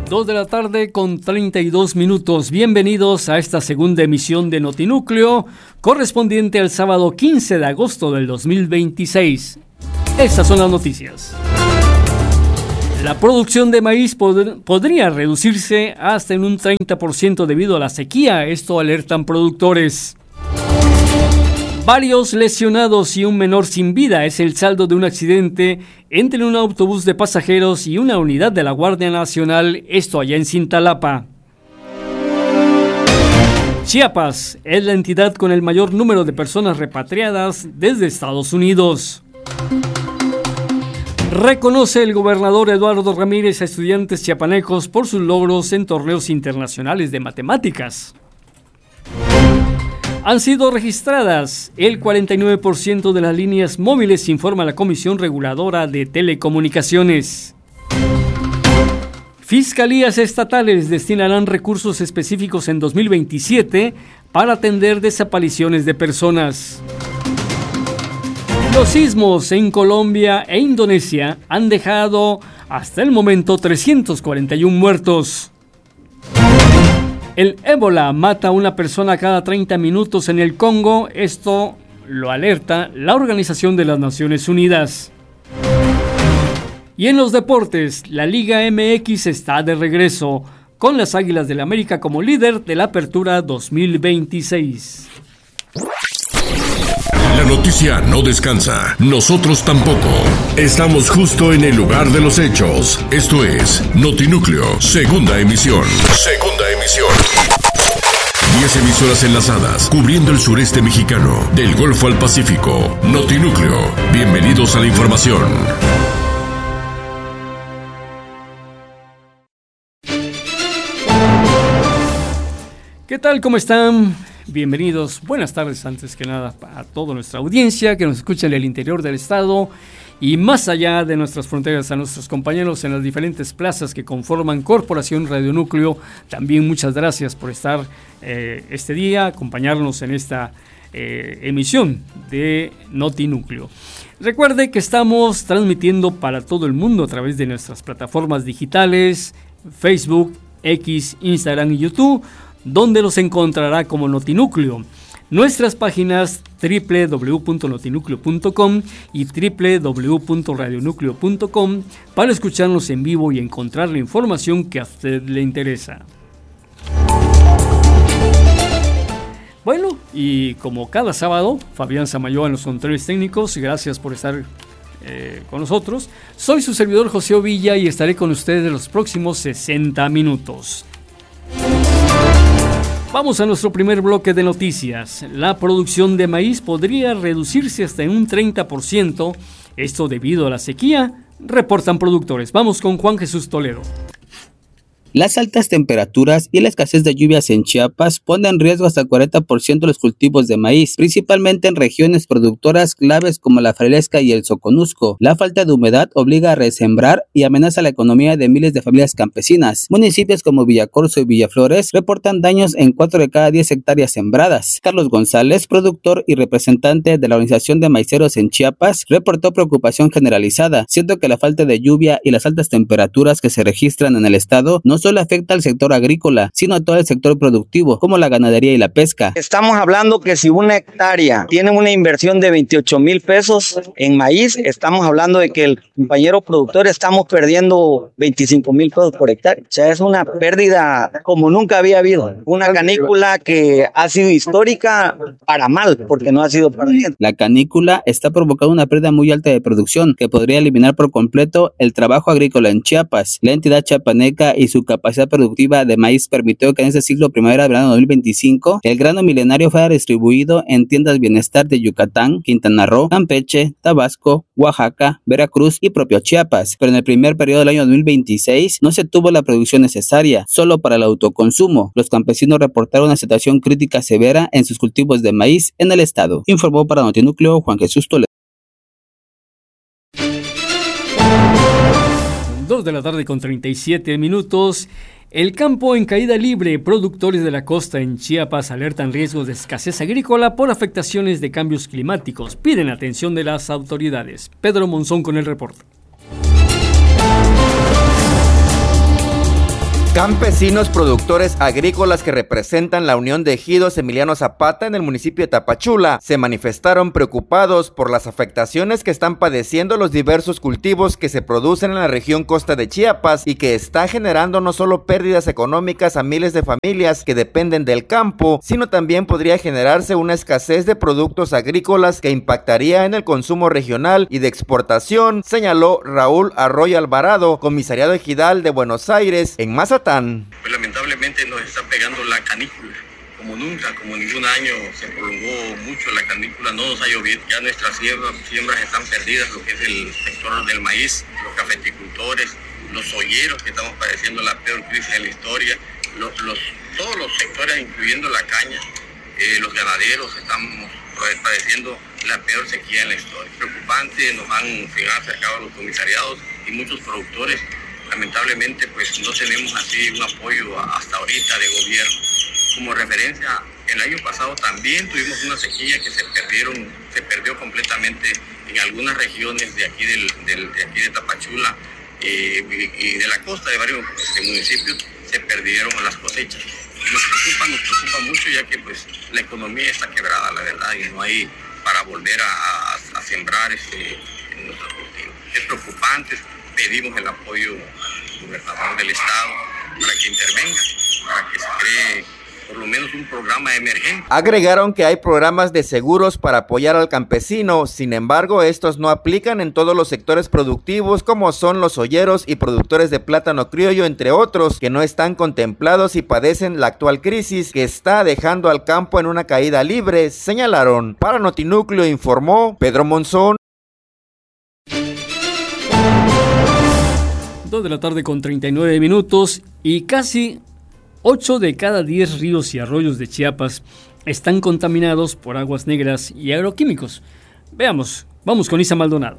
2 de la tarde con 32 minutos. Bienvenidos a esta segunda emisión de Notinúcleo, correspondiente al sábado 15 de agosto del 2026. Estas son las noticias. La producción de maíz podría reducirse hasta en un 30% debido a la sequía, esto alertan productores. Varios lesionados y un menor sin vida es el saldo de un accidente entre un autobús de pasajeros y una unidad de la Guardia Nacional, esto allá en Cintalapa. Chiapas es la entidad con el mayor número de personas repatriadas desde Estados Unidos. Reconoce el gobernador Eduardo Ramírez a estudiantes chiapanecos por sus logros en torneos internacionales de matemáticas. Han sido registradas el 49% de las líneas móviles, informa la Comisión Reguladora de Telecomunicaciones. Fiscalías estatales destinarán recursos específicos en 2027 para atender desapariciones de personas. Los sismos en Colombia e Indonesia han dejado hasta el momento 341 muertos. El ébola mata a una persona cada 30 minutos en el Congo. Esto lo alerta la Organización de las Naciones Unidas. Y en los deportes, la Liga MX está de regreso, con las Águilas del América como líder de la Apertura 2026. La noticia no descansa, nosotros tampoco. Estamos justo en el lugar de los hechos. Esto es Notinúcleo, segunda emisión. 10 emisoras enlazadas, cubriendo el sureste mexicano, del Golfo al Pacífico. Notinúcleo, bienvenidos a la información. ¿Qué tal? ¿Cómo están? Bienvenidos, buenas tardes antes que nada a toda nuestra audiencia que nos escucha en el interior del estado y más allá de nuestras fronteras, a nuestros compañeros en las diferentes plazas que conforman Corporación Radio Núcleo. También muchas gracias por estar este día, acompañarnos en esta emisión de Notinúcleo. Recuerde que estamos transmitiendo para todo el mundo a través de nuestras plataformas digitales, Facebook, X, Instagram y YouTube, donde los encontrará como Notinúcleo. Nuestras páginas www.notinucleo.com y www.radionucleo.com para escucharnos en vivo y encontrar la información que a usted le interesa. Bueno, y como cada sábado, Fabián Samayoa en los controles técnicos, gracias por estar con nosotros. Soy su servidor José Ovilla y estaré con ustedes los próximos 60 minutos. Vamos a nuestro primer bloque de noticias. La producción de maíz podría reducirse hasta en un 30%, esto debido a la sequía, reportan productores. Vamos con Juan Jesús Toledo. Las altas temperaturas y la escasez de lluvias en Chiapas ponen en riesgo hasta el 40% los cultivos de maíz, principalmente en regiones productoras claves como la Fraileasca y el Soconusco. La falta de humedad obliga a resembrar y amenaza la economía de miles de familias campesinas. Municipios como Villacorso y Villaflores reportan daños en 4 de cada 10 hectáreas sembradas. Carlos González, productor y representante de la Organización de Maiceros en Chiapas, reportó preocupación generalizada, siendo que la falta de lluvia y las altas temperaturas que se registran en el estado no solo afecta al sector agrícola, sino a todo el sector productivo, como la ganadería y la pesca. Estamos hablando que si una hectárea tiene una inversión de 28,000 pesos en maíz, estamos hablando de que el compañero productor estamos perdiendo 25,000 pesos por hectárea. O sea, es una pérdida como nunca había habido. Una canícula que ha sido histórica para mal, porque no ha sido para bien. La canícula está provocando una pérdida muy alta de producción, que podría eliminar por completo el trabajo agrícola en Chiapas. La entidad chiapaneca y su capacidad productiva de maíz permitió que en ese ciclo primavera-verano 2025 el grano milenario fuera distribuido en tiendas bienestar de Yucatán, Quintana Roo, Campeche, Tabasco, Oaxaca, Veracruz y propio Chiapas, pero en el primer periodo del año 2026 no se tuvo la producción necesaria, solo para el autoconsumo. Los campesinos reportaron una situación crítica severa en sus cultivos de maíz en el estado, informó para Notinúcleo Juan Jesús Toledo. 2 de la tarde con 37 minutos. El campo en caída libre. Productores de la costa en Chiapas alertan riesgos de escasez agrícola por afectaciones de cambios climáticos. Piden atención de las autoridades. Pedro Monzón con el reporte. Campesinos productores agrícolas que representan la Unión de Ejidos Emiliano Zapata en el municipio de Tapachula se manifestaron preocupados por las afectaciones que están padeciendo los diversos cultivos que se producen en la región costa de Chiapas y que está generando no solo pérdidas económicas a miles de familias que dependen del campo, sino también podría generarse una escasez de productos agrícolas que impactaría en el consumo regional y de exportación, señaló Raúl Arroyo Alvarado, comisariado ejidal de Buenos Aires en Mazatlán. Pues lamentablemente nos está pegando la canícula, como nunca, como ningún año se prolongó mucho la canícula, no nos ha llovido, ya nuestras siembras están perdidas, lo que es el sector del maíz, los cafeticultores, los olleros que estamos padeciendo la peor crisis de la historia, todos los sectores incluyendo la caña, los ganaderos estamos padeciendo la peor sequía en la historia. Preocupante, nos han acercado a los comisariados y muchos productores. Lamentablemente pues no tenemos así un apoyo hasta ahorita de gobierno. Como referencia, el año pasado también tuvimos una sequía que se perdió completamente en algunas regiones de aquí de Tapachula y de la costa de varios municipios se perdieron las cosechas. Nos preocupa mucho, ya que pues la economía está quebrada, la verdad, y no hay para volver a sembrar en nuestros cultivos. Es preocupante. Pedimos el apoyo al gobernador del estado para que intervenga, para que se cree por lo menos un programa emergente. Agregaron que hay programas de seguros para apoyar al campesino, sin embargo estos no aplican en todos los sectores productivos como son los olleros y productores de plátano criollo, entre otros, que no están contemplados y padecen la actual crisis que está dejando al campo en una caída libre, señalaron. Para Notinúcleo informó Pedro Monzón. 2 de la tarde con 39 minutos y casi 8 de cada 10 ríos y arroyos de Chiapas están contaminados por aguas negras y agroquímicos. Veamos, vamos con Isa Maldonado.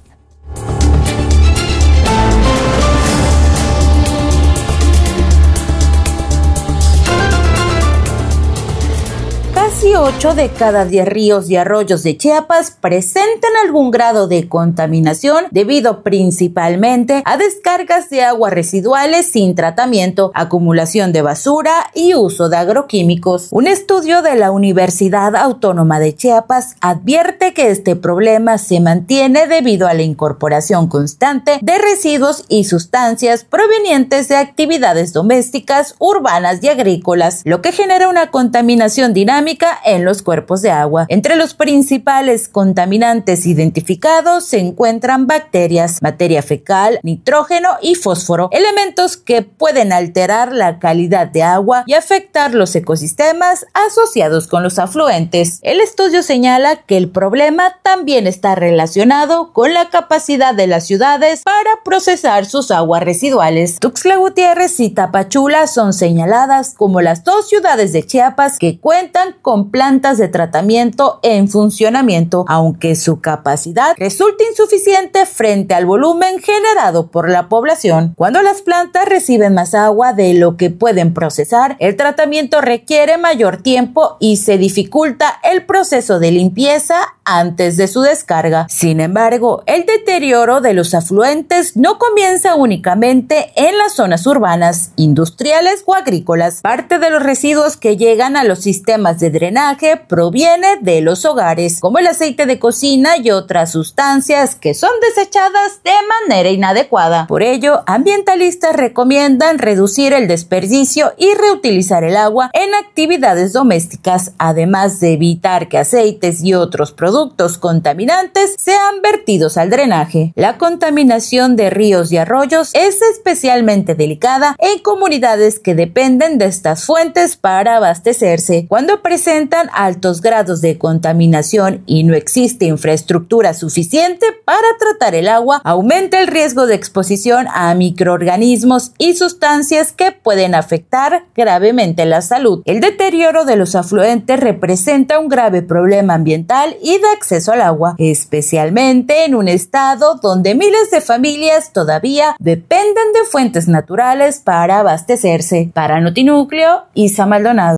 Casi 8 de cada 10 ríos y arroyos de Chiapas presentan algún grado de contaminación debido principalmente a descargas de aguas residuales sin tratamiento, acumulación de basura y uso de agroquímicos. Un estudio de la Universidad Autónoma de Chiapas advierte que este problema se mantiene debido a la incorporación constante de residuos y sustancias provenientes de actividades domésticas, urbanas y agrícolas, lo que genera una contaminación dinámica en los cuerpos de agua. Entre los principales contaminantes identificados se encuentran bacterias, materia fecal, nitrógeno y fósforo, elementos que pueden alterar la calidad de agua y afectar los ecosistemas asociados con los afluentes. El estudio señala que el problema también está relacionado con la capacidad de las ciudades para procesar sus aguas residuales. Tuxtla Gutiérrez y Tapachula son señaladas como las dos ciudades de Chiapas que cuentan con plantas de tratamiento en funcionamiento, aunque su capacidad resulta insuficiente frente al volumen generado por la población. Cuando las plantas reciben más agua de lo que pueden procesar, el tratamiento requiere mayor tiempo y se dificulta el proceso de limpieza antes de su descarga. Sin embargo, el deterioro de los afluentes no comienza únicamente en las zonas urbanas, industriales o agrícolas. Parte de los residuos que llegan a los sistemas de drenaje proviene de los hogares, como el aceite de cocina y otras sustancias que son desechadas de manera inadecuada. Por ello, ambientalistas recomiendan reducir el desperdicio y reutilizar el agua en actividades domésticas, además de evitar que aceites y otros productos contaminantes sean vertidos al drenaje. La contaminación de ríos y arroyos es especialmente delicada en comunidades que dependen de estas fuentes para abastecerse. Cuando presentan altos grados de contaminación y no existe infraestructura suficiente para tratar el agua, aumenta el riesgo de exposición a microorganismos y sustancias que pueden afectar gravemente la salud. El deterioro de los afluentes representa un grave problema ambiental y de acceso al agua, especialmente en un estado donde miles de familias todavía dependen de fuentes naturales para abastecerse. Para Notinúcleo, Isa Maldonado.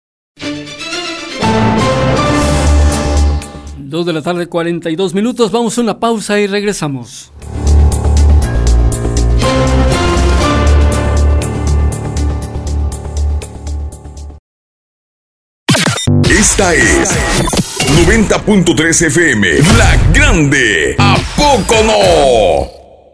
2 de la tarde, 42 minutos. Vamos a una pausa y regresamos. Esta es 90.3 FM, La Grande. ¿A poco no?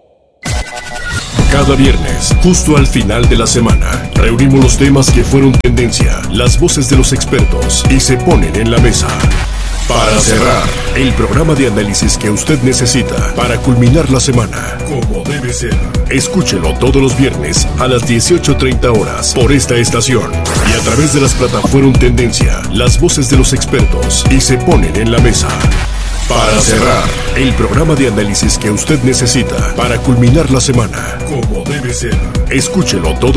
Cada viernes, justo al final de la semana, reunimos los temas que fueron tendencia, las voces de los expertos y se ponen en la mesa. Para cerrar, el programa de análisis que usted necesita para culminar la semana, como debe ser. Escúchelo todos los viernes a las 18:30 horas por esta estación y a través de las plataformas fueron tendencia, las voces de los expertos y se ponen en la mesa. Para cerrar, el programa de análisis que usted necesita para culminar la semana, como debe ser. Escúchelo todo